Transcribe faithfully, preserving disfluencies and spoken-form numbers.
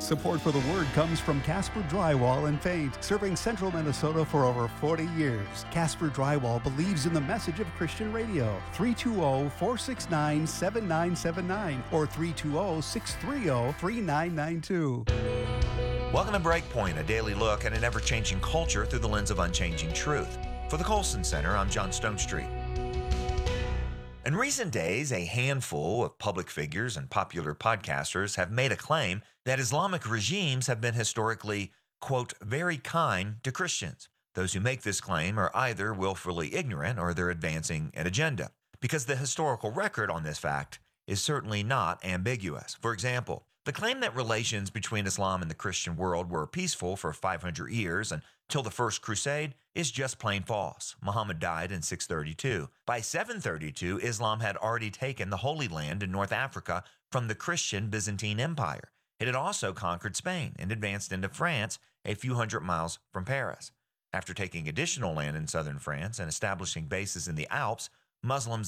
Support for the Word comes from Casper Drywall and Paint, serving central Minnesota for over forty years. Casper Drywall believes in the message of Christian radio. three two zero, four six nine, seven nine seven nine or three two zero, six three zero, three nine nine two. Welcome to Breakpoint, a daily look at an ever-changing culture through the lens of unchanging truth. For the Colson Center, I'm John Stonestreet. In recent days, a handful of public figures and popular podcasters have made a claim that Islamic regimes have been historically, quote, very kind to Christians. Those who make this claim are either willfully ignorant or they're advancing an agenda, because the historical record on this fact is certainly not ambiguous. For example, the claim that relations between Islam and the Christian world were peaceful for five hundred years until the First Crusade is just plain false. Muhammad died in six thirty-two. By seven thirty-two, Islam had already taken the Holy Land in North Africa from the Christian Byzantine Empire. It had also conquered Spain and advanced into France a few hundred miles from Paris. After taking additional land in southern France and establishing bases in the Alps, Muslims